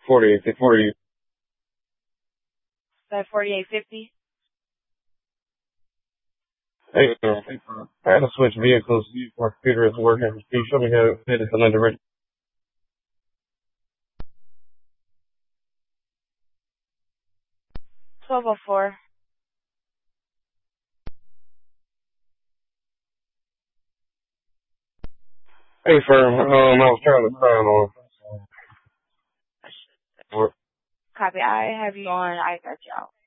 40. That 4850. Hey, I had to switch vehicles. My computer isn't working. Can you show me how to hit it under ready? 1204. Hey, firm. I was trying to sign on. Copy. I have you on. I got you out.